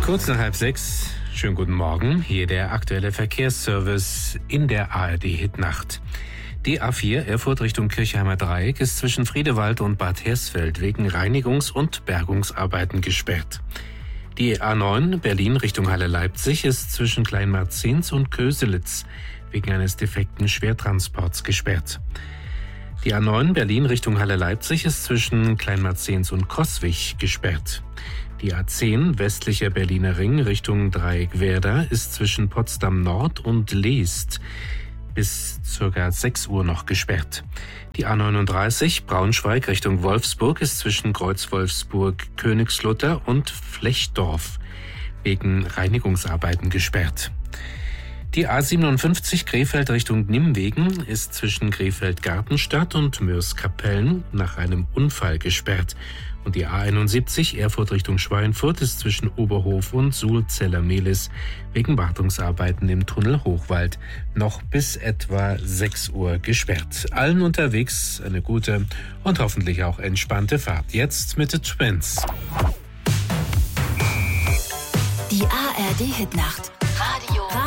Kurz nach 5:30. Schönen guten Morgen. Hier der aktuelle Verkehrsservice in der ARD-Hitnacht. Die A4 Erfurt Richtung Kirchheimer Dreieck ist zwischen Friedewald und Bad Hersfeld wegen Reinigungs- und Bergungsarbeiten gesperrt. Die A9 Berlin Richtung Halle-Leipzig ist zwischen Kleinmarzens und Köselitz wegen eines defekten Schwertransports gesperrt. Die A9 Berlin Richtung Halle-Leipzig ist zwischen Kleinmarzens und Coswig gesperrt. Die A10 westlicher Berliner Ring Richtung Dreieck-Werder ist zwischen Potsdam Nord und Leest bis ca. 6 Uhr noch gesperrt. Die A39 Braunschweig Richtung Wolfsburg ist zwischen Kreuz-Wolfsburg, Königslutter und Flechdorf wegen Reinigungsarbeiten gesperrt. Die A57 Krefeld Richtung Nimwegen ist zwischen Krefeld-Gartenstadt und Moerskapellen nach einem Unfall gesperrt. Und die A71 Erfurt Richtung Schweinfurt ist zwischen Oberhof und Sulzeller-Mehlis wegen Wartungsarbeiten im Tunnel Hochwald noch bis etwa 6 Uhr gesperrt. Allen unterwegs eine gute und hoffentlich auch entspannte Fahrt. Jetzt mit The Twins. Die ARD-Hitnacht.